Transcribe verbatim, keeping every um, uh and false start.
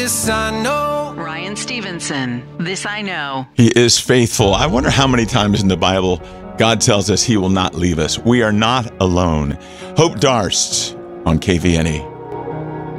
This I know. Ryan Stevenson, This I Know. He is faithful. I wonder how many times in the Bible God tells us he will not leave us. We are not alone. Hope Darst on K V N E.